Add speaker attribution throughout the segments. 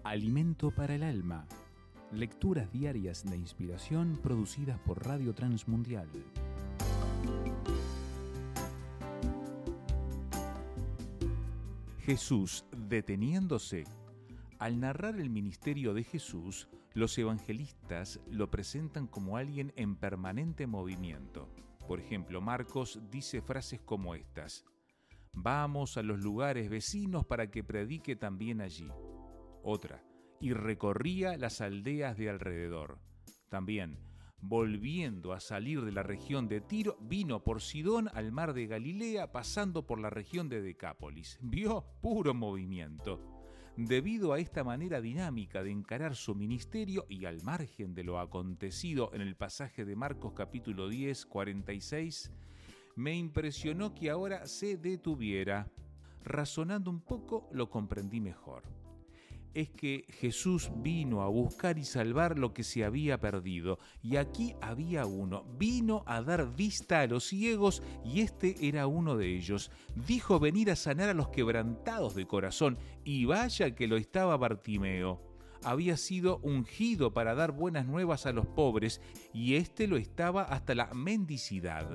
Speaker 1: Alimento para el alma. Lecturas diarias de inspiración producidas por Radio Transmundial. Jesús deteniéndose. Al narrar el ministerio de Jesús, los evangelistas lo presentan como alguien en permanente movimiento. Por ejemplo, Marcos dice frases como estas: «Vamos a los lugares vecinos para que predique también allí». Otra: «Y recorría las aldeas de alrededor». También: «Volviendo a salir de la región de Tiro, vino por Sidón al mar de Galilea, pasando por la región de Decápolis». ¿Vio? Puro movimiento. Debido a esta manera dinámica de encarar su ministerio y al margen de lo acontecido en el pasaje de Marcos capítulo 10, 46, me impresionó que ahora se detuviera. Razonando un poco, lo comprendí mejor. Es que Jesús vino a buscar y salvar lo que se había perdido, y aquí había uno, vino a dar vista a los ciegos, y este era uno de ellos. Dijo venir a sanar a los quebrantados de corazón, y vaya que lo estaba Bartimeo. Había sido ungido para dar buenas nuevas a los pobres, y este lo estaba hasta la mendicidad.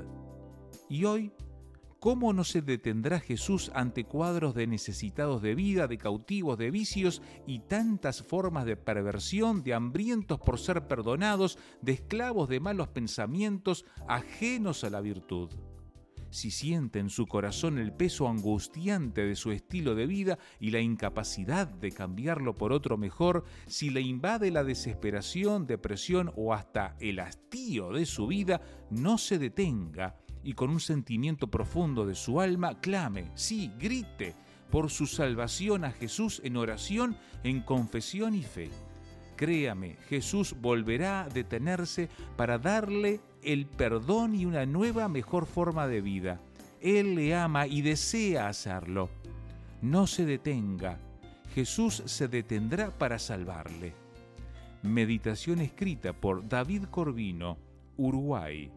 Speaker 1: Y hoy, ¿cómo no se detendrá Jesús ante cuadros de necesitados de vida, de cautivos de vicios y tantas formas de perversión, de hambrientos por ser perdonados, de esclavos de malos pensamientos, ajenos a la virtud? Si siente en su corazón el peso angustiante de su estilo de vida y la incapacidad de cambiarlo por otro mejor, si le invade la desesperación, depresión o hasta el hastío de su vida, no se detenga y con un sentimiento profundo de su alma clame, sí, grite por su salvación a Jesús en oración, en confesión y fe. Créame, Jesús volverá a detenerse para darle el perdón y una nueva, mejor forma de vida. Él le ama y desea hacerlo. No se detenga. Jesús se detendrá para salvarle. Meditación escrita por David Corvino, Uruguay.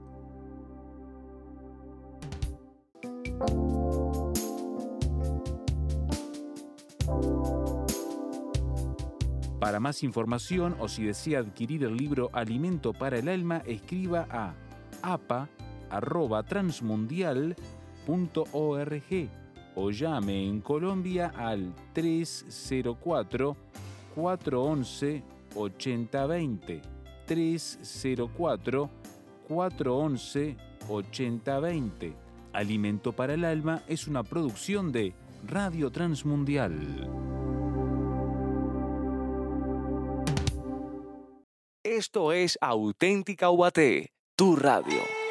Speaker 1: Para más información o si desea adquirir el libro Alimento para el Alma, escriba a apa@transmundial.org o llame en Colombia al 304-411-8020. 304-411-8020. Alimento para el Alma es una producción de Radio Transmundial.
Speaker 2: Esto es Auténtica UAT, tu radio.